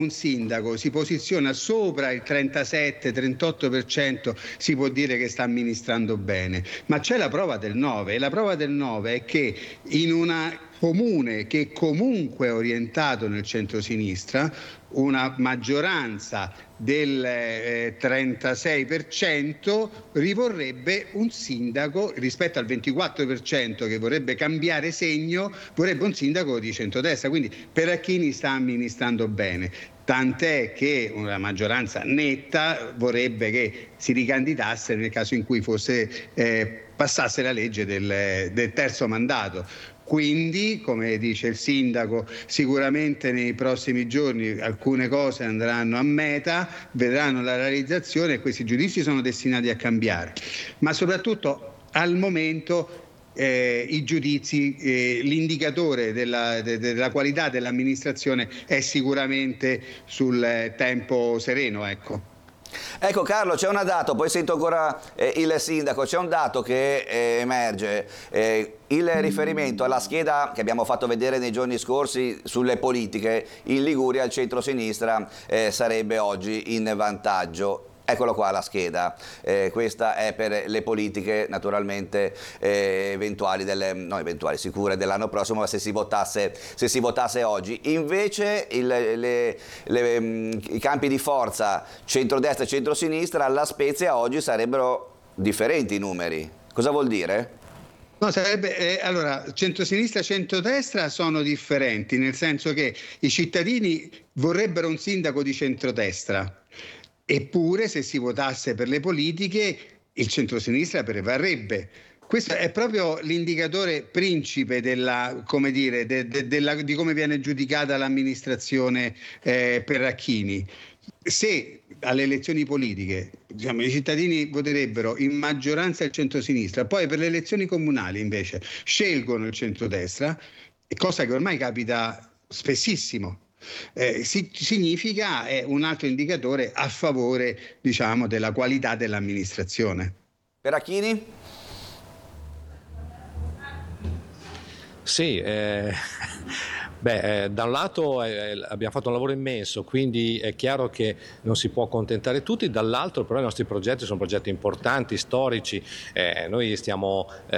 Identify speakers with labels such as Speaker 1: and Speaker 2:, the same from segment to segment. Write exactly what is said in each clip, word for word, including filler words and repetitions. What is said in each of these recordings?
Speaker 1: un sindaco si posiziona sopra il trentasette trentotto per cento si può dire che sta amministrando bene, ma c'è la prova del nove, e la prova del nove è che in una comune che comunque è orientato nel centrosinistra, una maggioranza del eh, trentasei per cento rivorrebbe un sindaco rispetto al ventiquattro per cento che vorrebbe cambiare segno, vorrebbe un sindaco di centrodestra, quindi Peracchini sta amministrando bene. Tant'è che una maggioranza netta vorrebbe che si ricandidasse nel caso in cui fosse, eh, passasse la legge del, del terzo mandato. Quindi, come dice il sindaco, sicuramente nei prossimi giorni alcune cose andranno a meta, vedranno la realizzazione e questi giudizi sono destinati a cambiare. Ma soprattutto al momento Eh, i giudizi, eh, l'indicatore della, de, della qualità dell'amministrazione è sicuramente sul eh, tempo sereno, ecco.
Speaker 2: Ecco Carlo, c'è un dato, poi sento ancora eh, il sindaco, c'è un dato che eh, emerge, eh, il riferimento alla scheda che abbiamo fatto vedere nei giorni scorsi sulle politiche, in Liguria il centro-sinistra eh, sarebbe oggi in vantaggio. Eccolo qua la scheda, eh, questa è per le politiche naturalmente eh, eventuali, delle, no eventuali, sicure dell'anno prossimo se si votasse, se si votasse oggi. Invece il, le, le, i campi di forza centrodestra e centrosinistra alla Spezia oggi sarebbero differenti i numeri. Cosa vuol dire?
Speaker 1: No, sarebbe, eh, allora, centrosinistra e centrodestra sono differenti, nel senso che i cittadini vorrebbero un sindaco di centrodestra. Eppure, se si votasse per le politiche, il centrosinistra prevarrebbe. Questo è proprio l'indicatore principe della, come dire, de, de, della, di come viene giudicata l'amministrazione eh, Peracchini. Se alle elezioni politiche, diciamo, i cittadini voterebbero in maggioranza il centrosinistra, poi per le elezioni comunali invece scelgono il centrodestra, cosa che ormai capita spessissimo. Eh, si, significa è un altro indicatore a favore, diciamo, della qualità dell'amministrazione.
Speaker 2: Peracchini?
Speaker 3: Sì, eh, beh, eh, da un lato eh, abbiamo fatto un lavoro immenso, quindi è chiaro che non si può accontentare tutti, dall'altro però i nostri progetti sono progetti importanti, storici, eh, noi stiamo eh,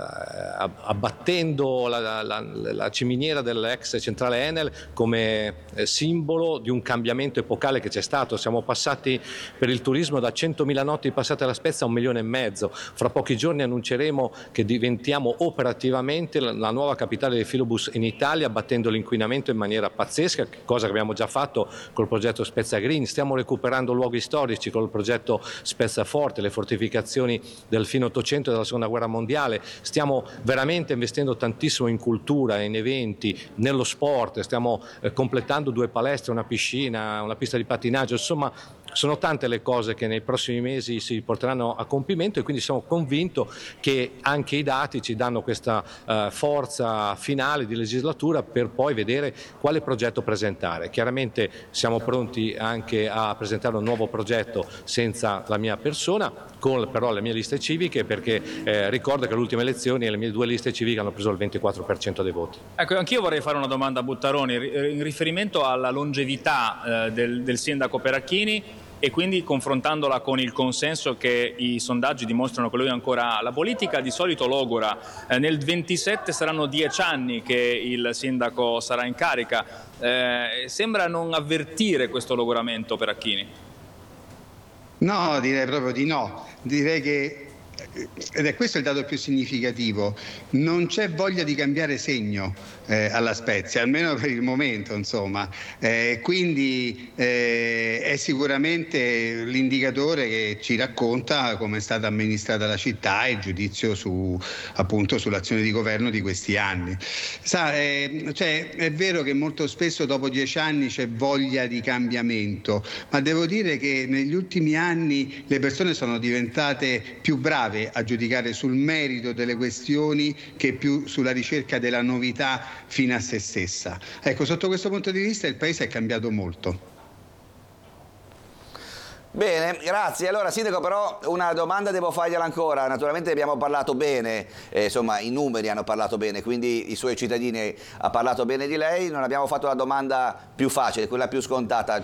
Speaker 3: abbattendo la, la, la ciminiera dell'ex centrale Enel come eh, simbolo di un cambiamento epocale che c'è stato. Siamo passati per il turismo da centomila notti passate alla Spezia a un milione e mezzo, fra pochi giorni annunceremo che diventiamo operativamente la, la nuova capitale del filobus in Italia, battendo l'inquinamento in maniera pazzesca, cosa che abbiamo già fatto col progetto Spezia Green. Stiamo recuperando luoghi storici col progetto Spezia Forte, le fortificazioni del fine Ottocento e della Seconda Guerra Mondiale. Stiamo veramente investendo tantissimo in cultura, in eventi, nello sport. Stiamo eh, completando due palestre, una piscina, una pista di pattinaggio. Insomma, sono tante le cose che nei prossimi mesi si porteranno a compimento e quindi sono convinto che anche i dati ci danno questa uh, forza finale di legislatura per poi vedere quale progetto presentare. Chiaramente siamo pronti anche a presentare un nuovo progetto senza la mia persona, con però le mie liste civiche, perché eh, ricordo che alle ultime elezioni le mie due liste civiche hanno preso il ventiquattro per cento dei voti.
Speaker 4: Ecco, anch'io vorrei fare una domanda a Buttaroni in riferimento alla longevità eh, del, del sindaco Peracchini, e quindi confrontandola con il consenso che i sondaggi dimostrano che lui ancora ha. La politica di solito logora, eh, nel ventisette saranno dieci anni che il sindaco sarà in carica, eh, sembra non avvertire questo logoramento Peracchini.
Speaker 1: No, direi proprio di no, direi che, ed è questo il dato più significativo, non c'è voglia di cambiare segno eh, alla Spezia, almeno per il momento, insomma. Eh, quindi eh, è sicuramente l'indicatore che ci racconta come è stata amministrata la città e il giudizio su, appunto, sull'azione di governo di questi anni. Sa, eh, cioè, è vero che molto spesso dopo dieci anni c'è voglia di cambiamento, ma devo dire che negli ultimi anni le persone sono diventate più brave a giudicare sul merito delle questioni che più sulla ricerca della novità fine a se stessa. Ecco, sotto questo punto di vista il Paese è cambiato molto.
Speaker 2: Bene, grazie. Allora, Sindaco, però una domanda devo fargliela ancora. Naturalmente abbiamo parlato bene, eh, insomma i numeri hanno parlato bene, quindi i suoi cittadini hanno parlato bene di lei. Non abbiamo fatto la domanda più facile, quella più scontata.